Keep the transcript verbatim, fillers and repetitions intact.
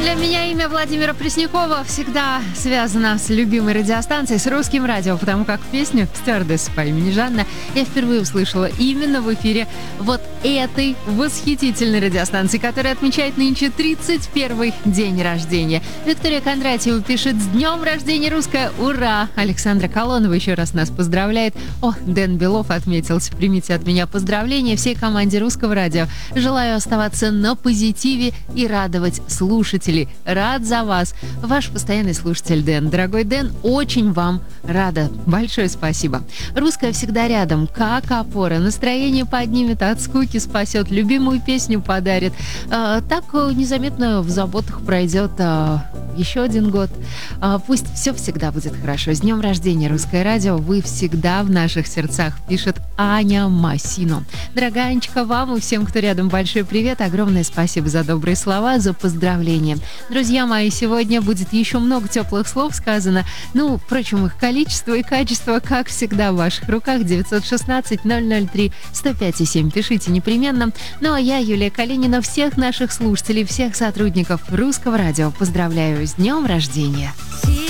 Для меня имя Владимира Преснякова всегда связано с любимой радиостанцией, с русским радио, потому как песню «Стюардесса по имени Жанна» я впервые услышала именно в эфире вот этой восхитительной радиостанции, которая отмечает нынче тридцать первый день рождения. Виктория Кондратьева пишет: «С днем рождения, русская! Ура!» Александра Колонова еще раз нас поздравляет. О, Дэн Белов отметился. Примите от меня поздравления всей команде русского радио. Желаю оставаться на позитиве и радовать слушателей. Рад за вас. Ваш постоянный слушатель Дэн. Дорогой Дэн, очень вам рада. Большое спасибо. Русская всегда рядом, как опора. Настроение поднимет, от скуки спасет, любимую песню подарит. А, так незаметно в заботах пройдет а, еще один год. А, пусть все всегда будет хорошо. С днем рождения, русское радио. Вы всегда в наших сердцах, пишет Аня Масино. Дорогая Анечка, вам и всем, кто рядом, большой привет. Огромное спасибо за добрые слова, за поздравления. Друзья мои, сегодня будет еще много теплых слов сказано. Ну, впрочем, их количество и качество, как всегда, в ваших руках. девятьсот шестнадцать ноль ноль три сто пять и семь. Пишите непременно. Ну, а я, Юлия Калинина, всех наших слушателей, всех сотрудников русского радио поздравляю с днем рождения.